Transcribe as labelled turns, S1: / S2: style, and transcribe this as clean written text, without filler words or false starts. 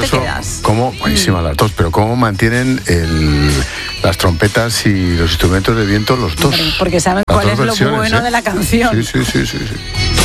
S1: curioso buenísima las dos, pero cómo mantienen las trompetas y los instrumentos de viento los dos.
S2: Porque saben cuál es lo bueno de la canción.
S1: Sí.